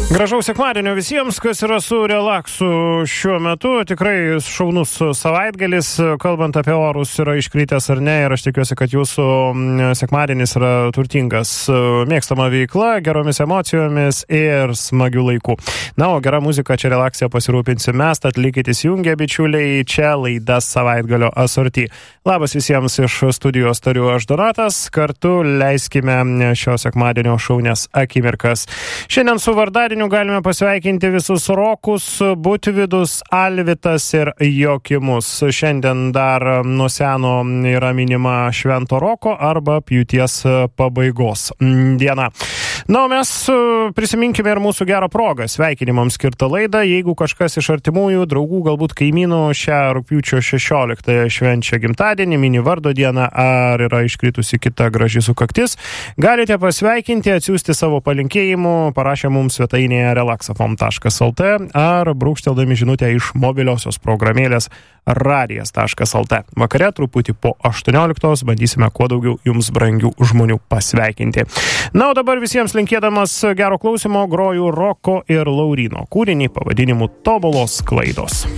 Gražaus sekmadienio visiems, kas yra su relaksu šiuo metu. Tikrai šaunus savaitgalis, kalbant apie orus, yra iškritęs ar ne. Ir aš tikiuosi, kad jūsų sekmadienis yra turtingas mėgstama veikla, geromis emocijomis ir smagių laikų. Na, o gera muzika čia relaksija pasirūpinsi mes, tad likite įsijungę, bičiuliai, čia laida Savaitgalio asorti. Labas visiems iš studijos tariu aš Donatas, kartu leiskime šio sekmadienio šaunias akimirkas. Šiandien su vardadieniu galime pasveikinti visus Rokus, Butvidus, Alvitas ir Jokimus. Šiandien dar nuo seno yra minima Švento Roko arba pjūties pabaigos diena. Na, o mes prisiminkime ir mūsų gerą progą, sveikinimams skirtą laidą. Jeigu kažkas iš artimųjų, draugų, galbūt kaimynų šią rugpjūčio 16 švenčia gimtadienį, mini vardo dieną ar yra iškritusi kita graži sukaktis, galite pasveikinti, atsiųsti savo palinkėjimų, parašę mums svetainėje relaxafm.lt ar brūkšteldami žinutę iš mobiliosios programėlės radijas.lt. Vakare truputį po 18 bandysime kuo daugiau jums brangių žmonių pasveikinti. Na, o dabar visiems linkėdamas gero klausimo groju Roko ir Lauryno kūrinį pavadinimu Tobulos klaidos.